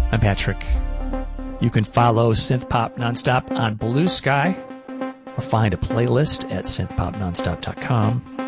I'm Patrick. You can follow Synthpop Nonstop on Blue Sky or find a playlist at synthpopnonstop.com.